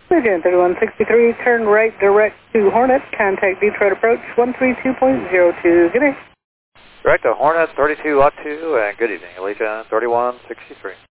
Legion 3163, turn right direct to Hornet, contact Detroit approach 132.02, good day. Direct to Hornet 32 Lot 2, and good evening, Legion 3163.